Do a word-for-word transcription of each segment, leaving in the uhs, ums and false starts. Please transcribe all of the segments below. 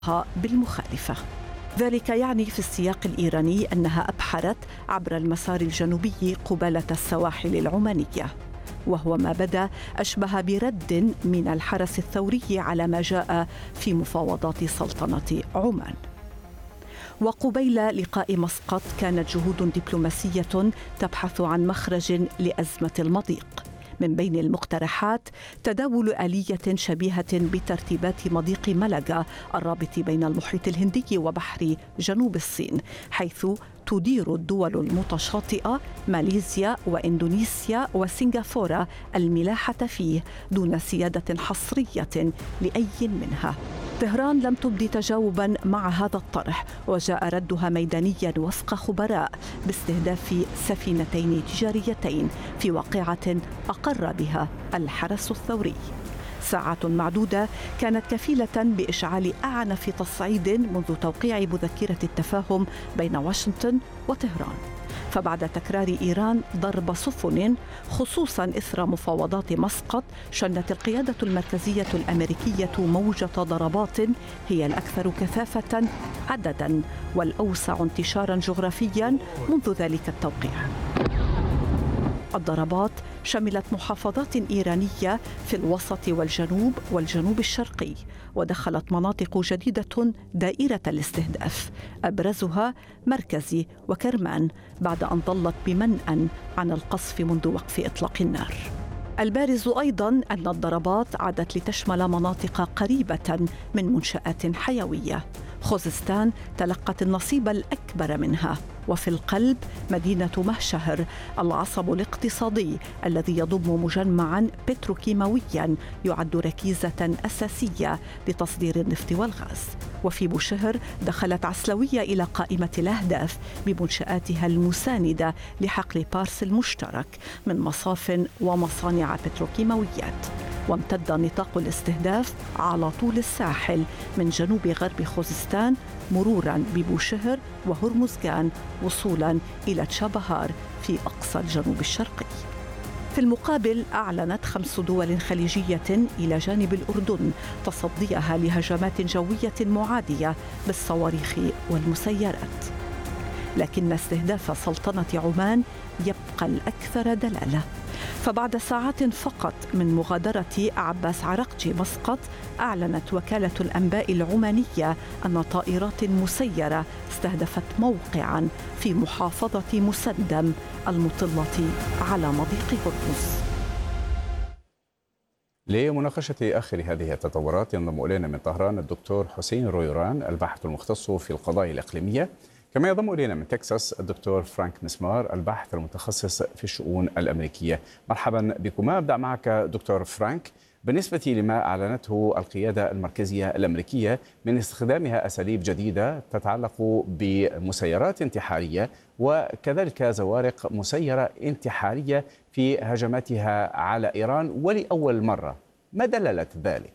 بالمخالفة. ذلك يعني في السياق الإيراني أنها أبحرت عبر المسار الجنوبي قبالة السواحل العمانية، وهو ما بدا أشبه برد من الحرس الثوري على ما جاء في مفاوضات سلطنة عمان. وقبيل لقاء مسقط كانت جهود دبلوماسية تبحث عن مخرج لأزمة المضيق. من بين المقترحات تداول آلية شبيهة بترتيبات مضيق ملقا الرابط بين المحيط الهندي وبحر جنوب الصين، حيث تدير الدول المتشاطئة ماليزيا وإندونيسيا وسنغافورة الملاحة فيه دون سيادة حصرية لأي منها. طهران لم تبدي تجاوبا مع هذا الطرح، وجاء ردها ميدانيا وفق خبراء باستهداف سفينتين تجاريتين في واقعة أقر بها الحرس الثوري. ساعات معدودة كانت كفيلة بإشعال أعنف تصعيد منذ توقيع مذكرة التفاهم بين واشنطن وطهران. فبعد تكرار إيران ضرب سفن خصوصاً إثر مفاوضات مسقط، شنت القيادة المركزية الأمريكية موجة ضربات هي الأكثر كثافة عدداً والأوسع انتشاراً جغرافياً منذ ذلك التوقيع. الضربات شملت محافظات إيرانية في الوسط والجنوب والجنوب الشرقي، ودخلت مناطق جديدة دائرة الاستهداف، أبرزها مركزي وكرمان، بعد أن ظلت بمنأى عن القصف منذ وقف إطلاق النار. البارز أيضاً أن الضربات عادت لتشمل مناطق قريبة من منشآت حيوية. خوزستان تلقت النصيب الأكبر منها، وفي القلب مدينة مهشهر العصب الاقتصادي الذي يضم مجمعاً بتروكيماوياً يعد ركيزة أساسية لتصدير النفط والغاز. وفي بوشهر دخلت عسلوية إلى قائمة الأهداف بمنشآتها المساندة لحقل بارس المشترك من مصاف ومصانع بتروكيماويات. وامتد نطاق الاستهداف على طول الساحل من جنوب غرب خوزستان مرورا ببوشهر وهرمزغان وصولا إلى تشابهار في أقصى الجنوب الشرقي. في المقابل أعلنت خمس دول خليجية إلى جانب الأردن تصديها لهجمات جوية معادية بالصواريخ والمسيرات. لكن استهداف سلطنة عمان يبقى الأكثر دلالة، فبعد ساعات فقط من مغادرة عباس عراقجي مسقط، أعلنت وكالة الأنباء العمانية أن طائرات مسيرة استهدفت موقعاً في محافظة مسندم المطلة على مضيق هرمز. لمناقشة آخر هذه التطورات ينضم إلينا من طهران الدكتور حسين رويران الباحث المختص في القضايا الإقليمية، كما ينضم إلينا من تكساس الدكتور فرانك مسمار الباحث المتخصص في الشؤون الأمريكية. مرحبا بكما. أبدأ معك دكتور فرانك، بالنسبة لما أعلنته القيادة المركزية الأمريكية من استخدامها أساليب جديدة تتعلق بمسيرات انتحارية وكذلك زوارق مسيرة انتحارية في هجماتها على إيران ولأول مرة، ما دلالة ذلك؟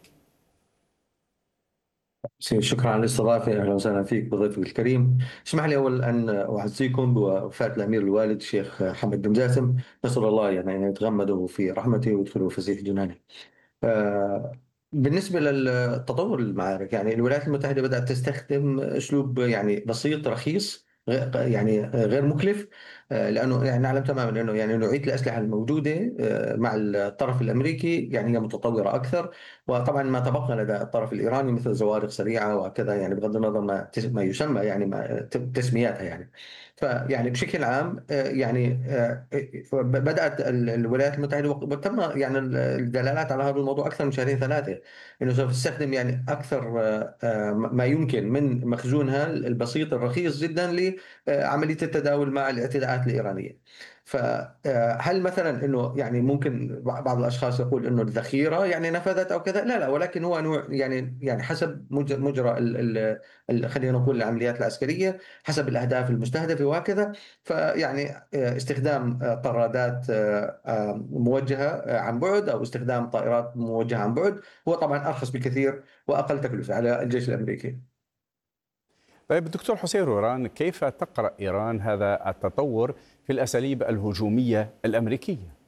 شكرا على الاستضافة، أهلا وسهلا فيك بضيفك الكريم. اسمح لي أول أن أعزيكم بوفاة الأمير الوالد الشيخ حمد بن جاسم، نسأل الله يعني أن يتغمده في رحمته ويدخله فسيح جنانه. آه، بالنسبة للتطور المعارك، يعني الولايات المتحدة بدأت تستخدم أسلوب يعني بسيط رخيص غ- يعني غير مكلف، آه، لأنه يعني نعلم تماما أنه يعني نوعية الأسلحة الموجودة آه، مع الطرف الأمريكي يعني هي متطورة أكثر. وطبعا ما تبقى لدى الطرف الإيراني مثل زوارق سريعة وكذا، يعني بغض النظر ما تس- ما يسمى يعني ما تسمياتها يعني. فيعني بشكل عام آه، يعني آه، بدأت ال- الولايات المتحدة وق- وتم يعني ال- الدلالات على هذا الموضوع أكثر من شهرين ثلاثة، إنه سوف تستخدم يعني أكثر آه، آه، ما يمكن من مخزونها البسيط الرخيص جدا لعملية التداول مع الاعتداءات الإيرانية. فهل مثلا انه يعني ممكن بعض الاشخاص يقول انه الذخيره يعني نفذت او كذا؟ لا لا، ولكن هو نوع يعني يعني حسب مج- مجرى ال- ال- ال- خلينا نقول العمليات العسكريه، حسب الاهداف المستهدفه وهكذا. فيعني آه، استخدام آه، طرادات آه، آه، موجهه آه، عن بعد، او استخدام طائرات موجهه عن بعد، هو طبعا ارخص بكثير واقل تكلفه على الجيش الامريكي. طيب الدكتور حسين رويران، كيف تقرأ إيران هذا التطور في الأساليب الهجومية الأمريكية؟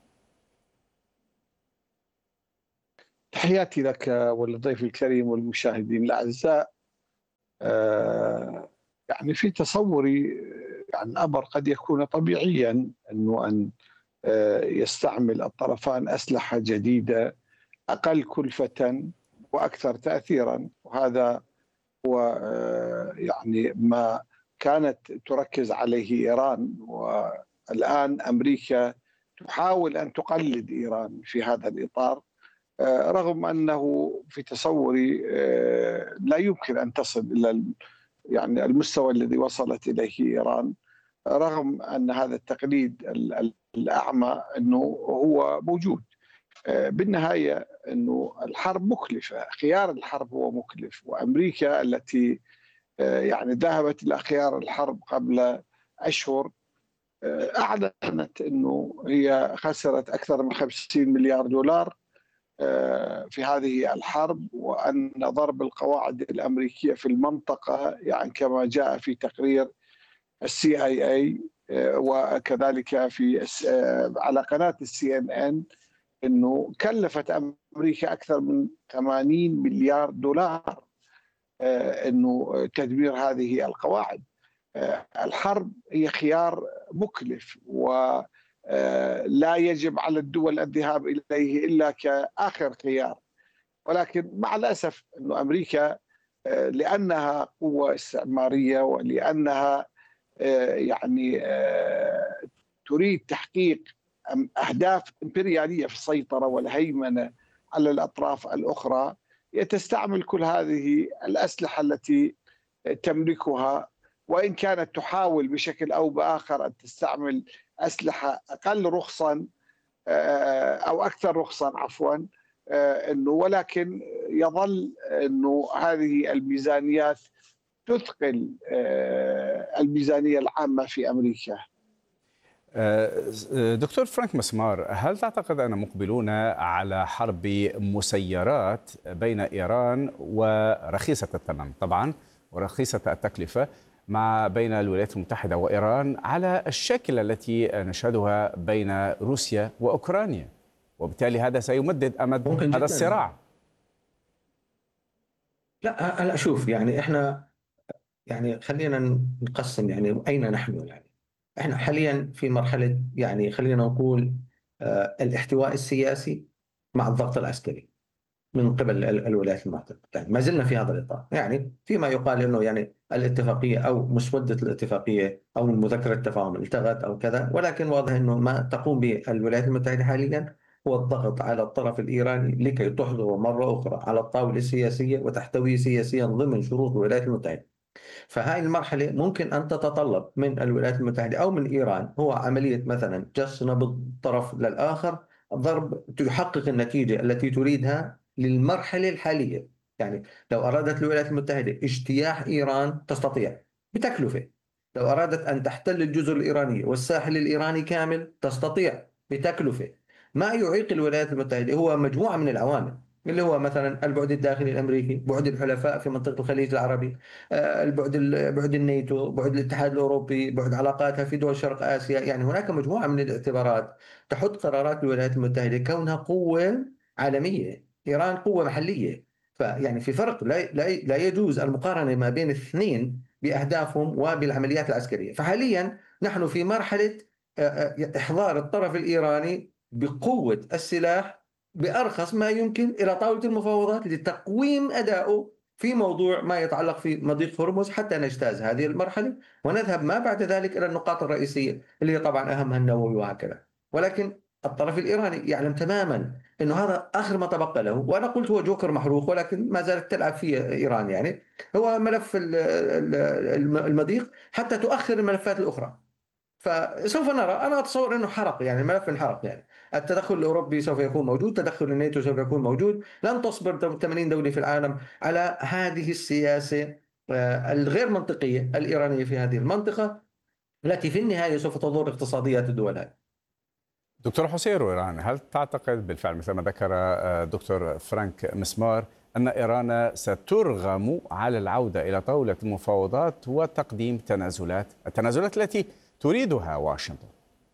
تحياتي لك وللضيف الكريم والمشاهدين الأعزاء. آه، يعني في تصوري يعني الأمر قد يكون طبيعيا أنه أن آه، يستعمل الطرفان أسلحة جديدة أقل كلفة وأكثر تأثيرا، وهذا هو آه، يعني ما كانت تركز عليه إيران، والآن أمريكا تحاول أن تقلد إيران في هذا الإطار، آه، رغم أنه في تصوري آه، لا يمكن أن تصل إلى يعني المستوى الذي وصلت إليه إيران، رغم أن هذا التقليد الأعمى أنه هو موجود. بالنهاية أنه الحرب مكلفة، خيار الحرب هو مكلف، وأمريكا التي يعني ذهبت إلى خيار الحرب قبل أشهر أعلنت أنه هي خسرت أكثر من خمسين مليار دولار في هذه الحرب، وأن ضرب القواعد الأمريكية في المنطقة يعني كما جاء في تقرير السي اي اي وكذلك في على قناة السي ان ان انه كلفت امريكا اكثر من ثمانين مليار دولار انه تدمير هذه القواعد. الحرب هي خيار مكلف ولا يجب على الدول الذهاب اليه الا كآخر خيار، ولكن مع الاسف انه امريكا لانها قوة استعمارية ولانها يعني تريد تحقيق أهداف إمبريالية في السيطرة والهيمنة على الأطراف الأخرى، تستعمل كل هذه الأسلحة التي تملكها، وإن كانت تحاول بشكل أو بآخر أن تستعمل أسلحة أقل رخصا أو أكثر رخصا عفوا إنه، ولكن يظل إنه هذه الميزانيات تثقل الميزانية العامة في أمريكا. دكتور فرانك مسمار، هل تعتقد أن مقبلون على حرب مسيرات بين إيران ورخيصة الثمن طبعا ورخيصة التكلفة مع بين الولايات المتحدة وإيران على الشكل التي نشهدها بين روسيا وأوكرانيا، وبالتالي هذا سيمدد أمد هذا الصراع؟ لا هلا شوف، يعني احنا يعني خلينا نقسم يعني أين نحن. يعني احنا حاليا في مرحلة يعني خلينا نقول آه الاحتواء السياسي مع الضغط العسكري من قبل الولايات المتحدة. يعني ما زلنا في هذا الإطار، يعني فيما يقال أنه يعني الاتفاقية أو مسودة الاتفاقية أو مذكرة التفاهم التغت أو كذا، ولكن واضح أنه ما تقوم به الولايات المتحدة حاليا هو الضغط على الطرف الإيراني لكي تحضره مرة أخرى على الطاولة السياسية وتحتويه سياسيا ضمن شروط الولايات المتحدة. فهذه المرحلة ممكن أن تتطلب من الولايات المتحدة أو من إيران هو عملية مثلا جس نبض طرف للآخر، ضرب تحقق النتيجة التي تريدها للمرحلة الحالية. يعني لو أرادت الولايات المتحدة اجتياح إيران تستطيع بتكلفة، لو أرادت أن تحتل الجزر الإيرانية والساحل الإيراني كامل تستطيع بتكلفة. ما يعيق الولايات المتحدة هو مجموعة من العوامل، اللي هو مثلا البعد الداخلي الامريكي، بعد الحلفاء في منطقه الخليج العربي، البعد بعد الناتو، بعد الاتحاد الاوروبي، بعد علاقاتها في دول شرق اسيا. يعني هناك مجموعه من الاعتبارات تحط قرارات الولايات المتحده كونها قوه عالميه، ايران قوه محليه. فيعني في فرق، لا لا لا يجوز المقارنه ما بين الاثنين باهدافهم وبالعمليات العسكريه. فحاليا نحن في مرحله احضار الطرف الايراني بقوه السلاح بأرخص ما يمكن إلى طاولة المفاوضات لتقويم أدائه في موضوع ما يتعلق في مضيق هرمز، حتى نجتاز هذه المرحلة ونذهب ما بعد ذلك إلى النقاط الرئيسية اللي هي طبعا أهمها النووي وهكذا. ولكن الطرف الإيراني يعلم تماما أنه هذا آخر ما تبقى له، وأنا قلت هو جوكر محروق ولكن ما زالت تلعب فيه إيران. يعني هو ملف المضيق حتى تؤخر الملفات الأخرى. فسوف نرى، أنا أتصور أنه حرق، يعني الملف انحرق. يعني التدخل الأوروبي سوف يكون موجود، تدخل الناتو سوف يكون موجود. لن تصبر ثمانين دولة في العالم على هذه السياسة الغير منطقية الإيرانية في هذه المنطقة التي في النهاية سوف تضر اقتصاديات الدول هذه. دكتور حسين رويران، هل تعتقد بالفعل مثل ما ذكر دكتور فرانك مسمار أن إيران سترغم على العودة إلى طاولة المفاوضات وتقديم تنازلات التنازلات التي تريدها واشنطن؟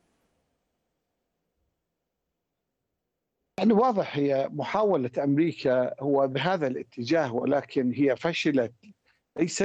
يعني واضح هي محاولة أمريكا هو بهذا الاتجاه، ولكن هي فشلت ليس